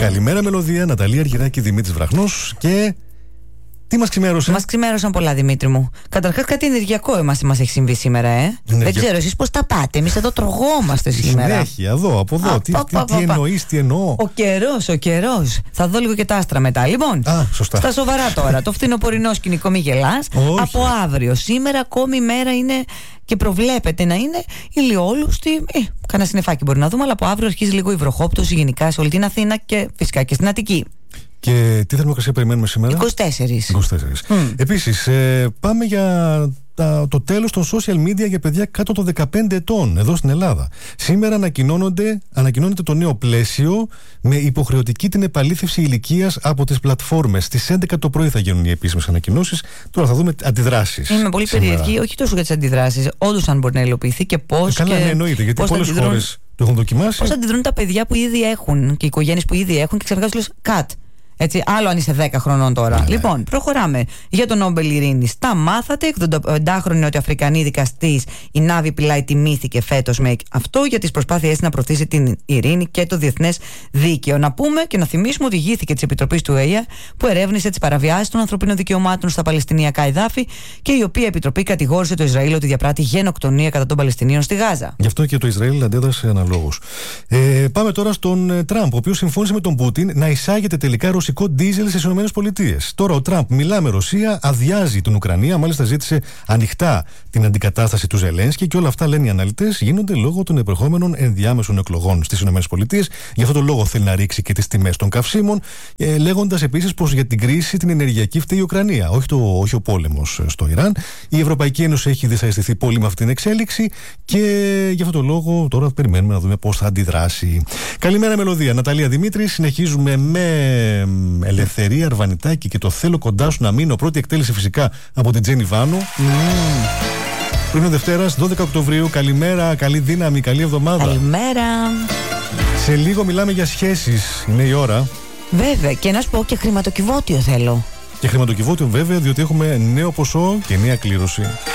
Καλημέρα, Μελωδία, Ναταλία Αργυράκη, Δημήτρης Βραχνός και. Τι μας ξημέρωσε? Μας ξημέρωσαν πολλά, Δημήτρη μου. Καταρχάς, κάτι ενεργειακό μας έχει συμβεί σήμερα, Δεν ξέρω εσείς πώς τα πάτε. Εμείς εδώ τρογόμαστε σήμερα. Συνέχεια, εδώ, από εδώ. Τι εννοείς, τι εννοώ? Ο καιρός. Θα δω λίγο και τα άστρα μετά. Λοιπόν, σωστά. Στα σοβαρά τώρα. Το φθινοπορεινό σκηνικό, μη γελάς. Από αύριο. Σήμερα ακόμη η μέρα είναι και προβλέπεται να είναι ηλιόλουστη. Κάνα συννεφάκι μπορεί να δούμε, αλλά από αύριο αρχίζει λίγο η βροχόπτωση γενικά σε όλη την Αθήνα και φυσικά και στην Αττική. Και τι θερμοκρασία περιμένουμε σήμερα? 24. Επίσης, πάμε για το τέλος των social media για παιδιά κάτω των 15 ετών εδώ στην Ελλάδα. Σήμερα ανακοινώνεται το νέο πλαίσιο με υποχρεωτική την επαλήθευση ηλικίας από τις πλατφόρμες. Στις 11 το πρωί θα γίνουν οι επίσημες ανακοινώσεις. Τώρα θα δούμε αντιδράσεις. Είμαι πολύ περίεργη, όχι τόσο για τις αντιδράσεις, όντως αν μπορεί να υλοποιηθεί και πώς. Καλά, ναι, εννοείται, γιατί πολλές χώρες το έχουν δοκιμάσει. Πώς αντιδρούν τα παιδιά που ήδη έχουν και οι οικογένειες που ήδη έχουν και ξαφνικά τους λες cut. Έτσι, άλλο αν είσαι 10 χρονών τώρα. Ναι. Λοιπόν, προχωράμε. Για τον Νόμπελ Ειρήνης. Τα μάθατε. 85χρονη νοτιοαφρικανή δικαστής η Νάβη Πιλάη τιμήθηκε φέτος με αυτό για τις προσπάθειές να προωθήσει την ειρήνη και το διεθνές δίκαιο. Να πούμε και να θυμίσουμε ότι ηγήθηκε της Επιτροπής του ΟΗΕ που ερεύνησε τις παραβιάσεις των ανθρωπίνων δικαιωμάτων στα Παλαιστινιακά εδάφη και η οποία Επιτροπή κατηγόρησε το Ισραήλ ότι διαπράττει γενοκτονία κατά των Παλαιστινίων στη Γάζα. Γι' αυτό και το Ισραήλ αντέδρασε αναλόγως. Πάμε τώρα στον Τραμπ, ο οποίος συμφώνησε με τον Πούτιν να εισάγεται τελικά ρωσικό ντίζελ στις ΗΠΑ. Τώρα ο Τραμπ μιλά με Ρωσία, αδειάζει την Ουκρανία, μάλιστα ζήτησε ανοιχτά την αντικατάσταση του Ζελένσκι και όλα αυτά, λένε οι αναλυτές, γίνονται λόγω των επερχόμενων ενδιάμεσων εκλογών στις ΗΠΑ. Γι' αυτό το λόγο θέλει να ρίξει και τις τιμές των καυσίμων, λέγοντας επίσης πως για την κρίση την ενεργειακή φταίει η Ουκρανία, όχι ο πόλεμος στο Ιράν. Η Ευρωπαϊκή Ένωση έχει δυσαρεστηθεί πολύ με αυτήν την εξέλιξη και γι' αυτό το λόγο τώρα περιμένουμε να δούμε πώς θα αντιδράσει. Καλημέρα, Μελωδία, Ναταλία Δημήτρη. Συνεχίζουμε με Ελευθερία Αρβανιτάκη και το θέλω κοντά σου να μείνω. Πρώτη εκτέλεση φυσικά από την Τζένι Βάνου. Πριν Δευτέρας, 12 Οκτωβρίου. Καλημέρα, καλή δύναμη, καλή εβδομάδα. Καλημέρα. Σε λίγο μιλάμε για σχέσεις. Είναι η ώρα. Βέβαια, και να σου πω και χρηματοκιβώτιο θέλω. Και χρηματοκιβώτιο βέβαια, διότι έχουμε νέο ποσό και νέα κλήρωση.